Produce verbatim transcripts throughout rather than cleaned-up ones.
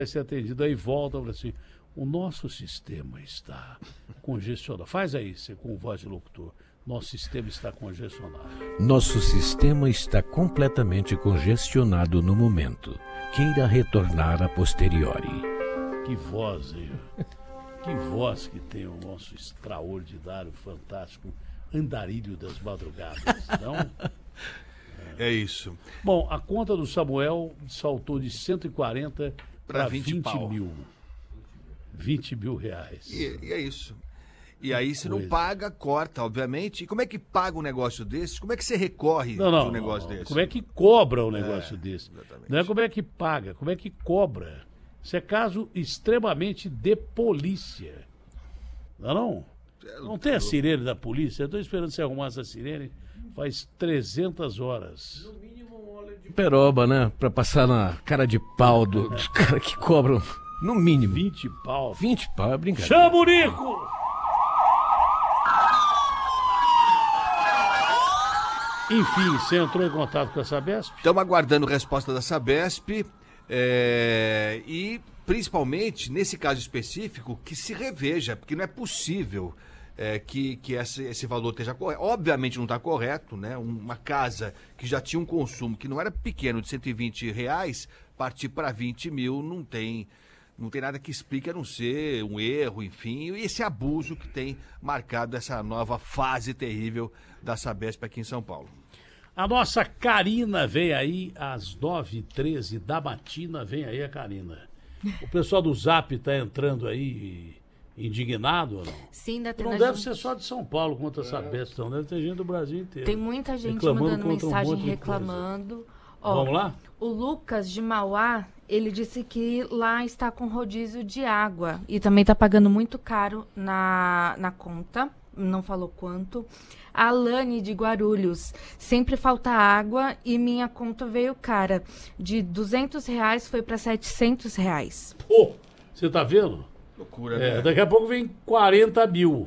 vai ser atendido, aí volta para assim, o nosso sistema está congestionado. Faz aí, você com voz de locutor. Nosso sistema está congestionado. Nosso sistema está completamente congestionado no momento. Queira retornar a posteriori. Que voz, hein? Que voz que tem o nosso extraordinário, fantástico andarilho das madrugadas, não? É isso. Bom, a conta do Samuel saltou de cento e quarenta para vinte mil. vinte mil reais. E, e é isso. E aí, se não paga, corta, obviamente. E como é que paga um negócio desse? Como é que você recorre não, não, um negócio não, desse? Como é que cobra um negócio é, desse? Exatamente. Não é como é que paga, como é que cobra. Isso é caso extremamente de polícia. Não, não? Não tem a sirene da polícia? Eu estou esperando você arrumar essa sirene faz trezentas horas. No mínimo um óleo de peroba, né? Pra passar na cara de pau do- dos caras que cobram, no mínimo. vinte pau. vinte pau, é brincadeira. Chama o Nico! Enfim, você entrou em contato com a Sabesp? Estamos aguardando resposta da Sabesp é, e, principalmente, nesse caso específico, que se reveja, porque não é possível é, que, que esse, esse valor esteja correto. Obviamente não está correto, né? Uma casa que já tinha um consumo que não era pequeno, de cento e vinte reais, partir para vinte mil não tem... Não tem nada que explique a não ser um erro, enfim, e esse abuso que tem marcado essa nova fase terrível da Sabesp aqui em São Paulo. A nossa Karina vem aí às nove e treze da matina, vem aí a Karina. O pessoal do Zap está entrando aí indignado ou não? Sim, ainda tem Não na deve gente- ser só de São Paulo contra a Sabesp, não. Deve ter gente do Brasil inteiro. Tem muita gente reclamando mandando contra um mensagem monte de coisa. reclamando. Ó, Vamos lá? O Lucas de Mauá, ele disse que lá está com rodízio de água e também está pagando muito caro na, na conta, não falou quanto. A Alane de Guarulhos, sempre falta água e minha conta veio cara. De duzentos reais foi para setecentos reais. Pô, você tá vendo? Loucura, É, né? daqui a pouco vem quarenta mil.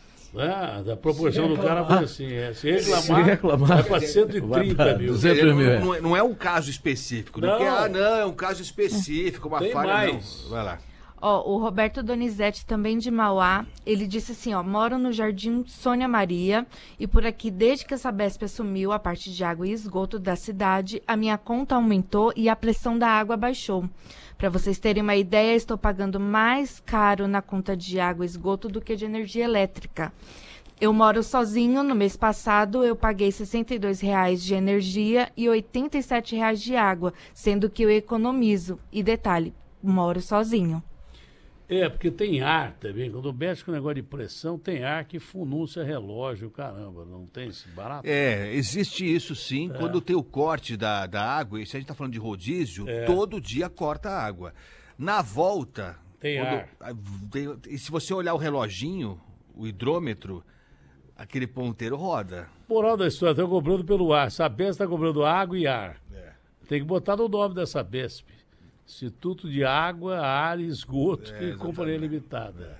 Né? Da proporção do cara foi assim. É, se reclamar, Se reclamar, vai para cento e vai trinta pra mil. duzentos Não, mil, é. não, é, não é um caso específico, não. Não. Que, ah, não, é um caso específico, uma Tem falha, mais. não. Vai lá. Ó, o Roberto Donizete, também de Mauá, ele disse assim, ó, moro no Jardim Sônia Maria e por aqui, desde que a Sabesp assumiu a parte de água e esgoto da cidade, a minha conta aumentou e a pressão da água baixou. Para vocês terem uma ideia, estou pagando mais caro na conta de água e esgoto do que de energia elétrica. Eu moro sozinho, no mês passado eu paguei sessenta e dois reais de energia e oitenta e sete reais de água, sendo que eu economizo. E detalhe, moro sozinho. É, porque tem ar também. Quando mexe com o negócio de pressão, tem ar que fununcia relógio, caramba. Não tem esse barato? É, existe isso sim, quando tem o corte da, da água, e se a gente está falando de rodízio, todo dia corta a água. Na volta... Tem quando- ar. ah, tem- e se você olhar o reloginho, o hidrômetro, aquele ponteiro roda. Moral da história, estão cobrando pelo ar. Sabesp está cobrando água e ar. É. Tem que botar no nome da Sabesp. Instituto de Água, Ar e Esgoto e Companhia Limitada.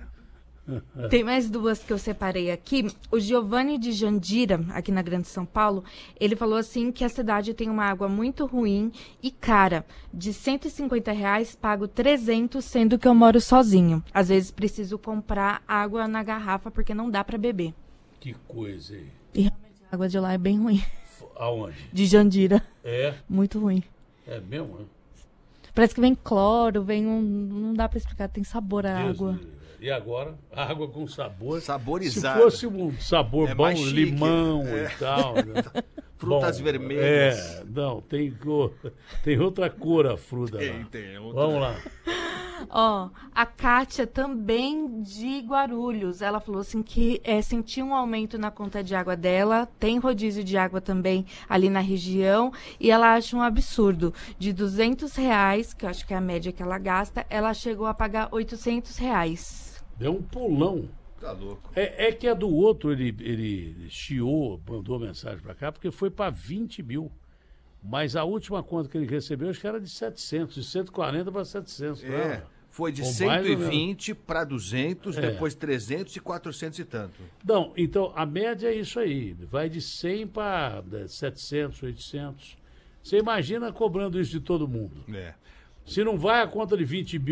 Tem mais duas que eu separei aqui. O Giovanni de Jandira, aqui na Grande São Paulo, ele falou assim que a cidade tem uma água muito ruim e cara. De cento e cinquenta reais, pago trezentos, sendo que eu moro sozinho. Às vezes preciso comprar água na garrafa porque não dá para beber. Que coisa, hein? E realmente a água de lá é bem ruim. Aonde? De Jandira, É? muito ruim. É mesmo? Né? Parece que vem cloro, vem um... Não dá para explicar, tem sabor a Deus água. me livre. E agora? Água com sabor. Saborizado. Se fosse um sabor É bom, mais chique. limão É. e tal. Né? Frutas Bom, vermelhas. É, não, tem cor, tem outra cor a fruta Tem, lá. tem, outra. Vamos lá. Ó, a Kátia também de Guarulhos, ela falou assim que é, sentiu um aumento na conta de água dela, tem rodízio de água também ali na região, e ela acha um absurdo. De duzentos reais, que eu acho que é a média que ela gasta, ela chegou a pagar oitocentos reais. Deu um pulão. Tá louco. É, é que a do outro, ele, ele chiou, mandou mensagem pra cá, porque foi pra vinte mil. Mas a última conta que ele recebeu, acho que era de setecentos, de cento e quarenta para setecentos. não É, era? foi de Ou cento mais e ou menos. vinte para duzentos, É. depois trezentos e quatrocentos e tanto. Não, então a média é isso aí. Vai de cem para setecentos, oitocentos. Você imagina cobrando isso de todo mundo. É. Se não vai a conta de vinte